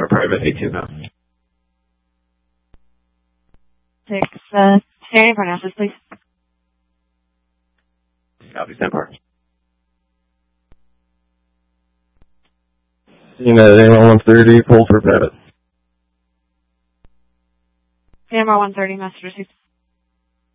for private A2 now. 6, standing for analysis, please. Copy, stand par. AMR 130, pull for private. AMR 130, master received.